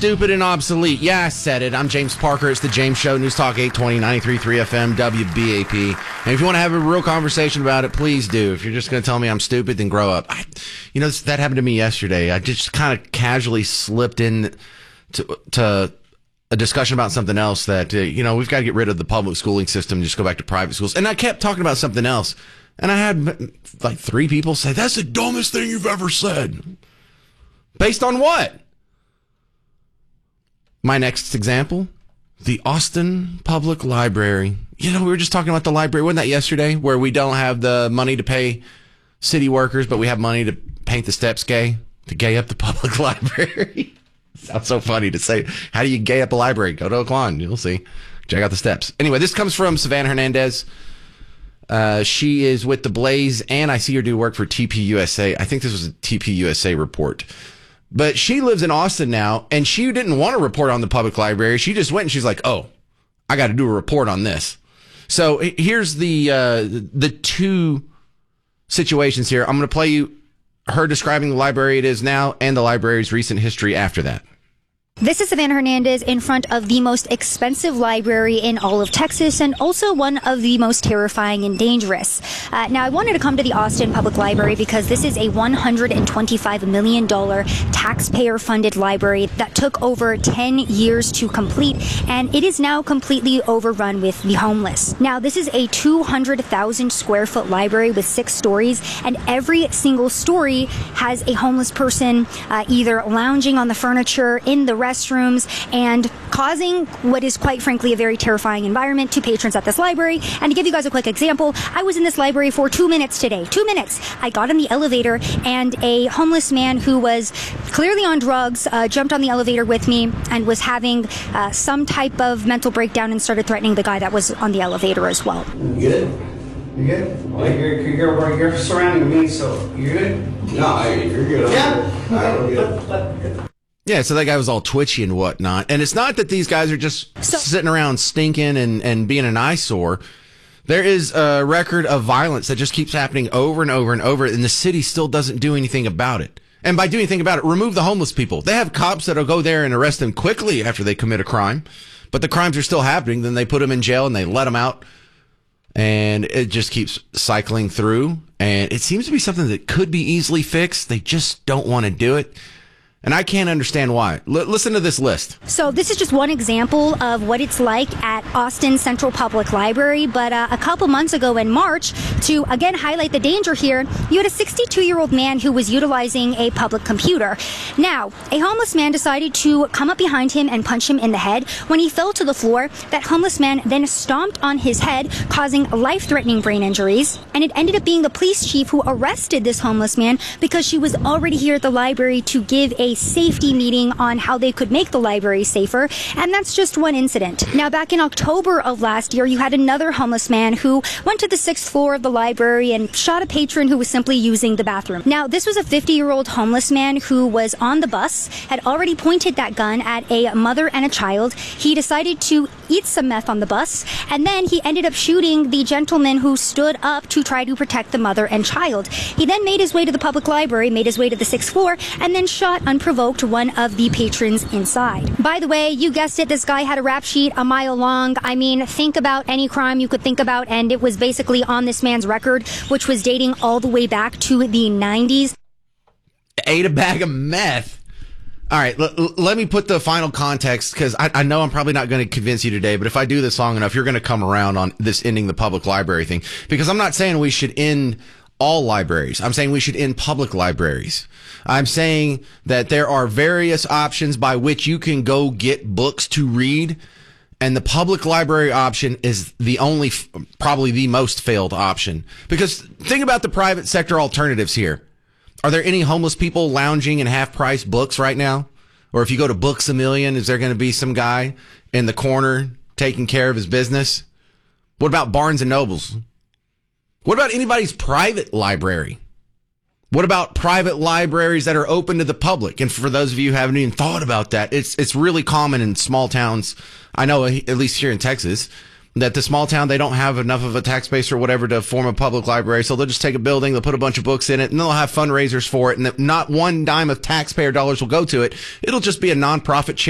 stupid and obsolete. Yeah, I said it. I'm James Parker. It's the James Show, News Talk 820, 93.3 FM, WBAP. And if you want to have a real conversation about it, please do. If you're just going to tell me I'm stupid, then grow up. That happened to me yesterday. I just kind of casually slipped in to a discussion about something else that, we've got to get rid of the public schooling system and just go back to private schools. And I kept talking about something else. And I had like 3 people say, that's the dumbest thing you've ever said. Based on what? My next example, the Austin Public Library. We were just talking about the library. Wasn't that yesterday? Where we don't have the money to pay city workers, but we have money to paint the steps gay, to gay up the public library. Sounds so funny to say. How do you gay up a library? Go to Oakland. You'll see. Check out the steps. Anyway, this comes from Savannah Hernandez. She is with the Blaze, and I see her do work for TPUSA. I think this was a TPUSA report. But she lives in Austin now, and she didn't want to report on the public library. She just went and she's like, oh, I got to do a report on this. So here's the 2 situations here. I'm going to play you her describing the library it is now and the library's recent history after that. This is Savannah Hernandez in front of the most expensive library in all of Texas and also one of the most terrifying and dangerous. Now, I wanted to come to the Austin Public Library because this is a $125 million taxpayer-funded library that took over 10 years to complete, and it is now completely overrun with the homeless. Now, this is a 200,000 square foot library with 6 stories, and every single story has a homeless person either lounging on the furniture, in the restrooms, and causing what is quite frankly a very terrifying environment to patrons at this library. And to give you guys a quick example, I was in this library for 2 minutes today. 2 minutes. I got in the elevator and a homeless man who was clearly on drugs jumped on the elevator with me and was having some type of mental breakdown and started threatening the guy that was on the elevator as well. You good? You good? Well, you're surrounding me, so you good? No, you're good. Yeah. Yeah, so that guy was all twitchy and whatnot. And it's not that these guys are just sitting around stinking and being an eyesore. There is a record of violence that just keeps happening over and over and over, and the city still doesn't do anything about it. And by doing anything about it, remove the homeless people. They have cops that'll go there and arrest them quickly after they commit a crime. But the crimes are still happening. Then they put them in jail and they let them out. And it just keeps cycling through. And it seems to be something that could be easily fixed. They just don't want to do it. And I can't understand why. Listen to this list. So this is just one example of what it's like at Austin Central Public Library. But a couple months ago in March, to again highlight the danger here, you had a 62-year-old man who was utilizing a public computer. Now, a homeless man decided to come up behind him and punch him in the head. When he fell to the floor, that homeless man then stomped on his head, causing life-threatening brain injuries. And it ended up being the police chief who arrested this homeless man because she was already here at the library to give a safety meeting on how they could make the library safer, and that's just one incident. Now, back in October of last year, you had another homeless man who went to the 6th floor of the library and shot a patron who was simply using the bathroom. Now, this was a 50-year-old homeless man who was on the bus, had already pointed that gun at a mother and a child. He decided to eat some meth on the bus, and then he ended up shooting the gentleman who stood up to try to protect the mother and child. He then made his way to the public library, made his way to the 6th floor, and then shot unprovoked one of the patrons inside. By the way, you guessed it, this guy had a rap sheet a mile long. I mean, think about any crime you could think about, and it was basically on this man's record, which was dating all the way back to the 90s. Ate a bag of meth. All right, let me put the final context, because I know I'm probably not going to convince you today, but if I do this long enough, you're going to come around on this ending the public library thing, because I'm not saying we should end all libraries. I'm saying we should end public libraries. I'm saying that there are various options by which you can go get books to read, and the public library option is the only, probably the most failed option. Because think about the private sector alternatives here. Are there any homeless people lounging in half-price books right now? Or if you go to Books A Million, is there going to be some guy in the corner taking care of his business? What about Barnes & Nobles? What about anybody's private library? What about private libraries that are open to the public? And for those of you who haven't even thought about that, it's really common in small towns. I know, at least here in Texas, that the small town, they don't have enough of a tax base or whatever to form a public library. So they'll just take a building, they'll put a bunch of books in it, and they'll have fundraisers for it. And not one dime of taxpayer dollars will go to it. It'll just be a nonprofit charity.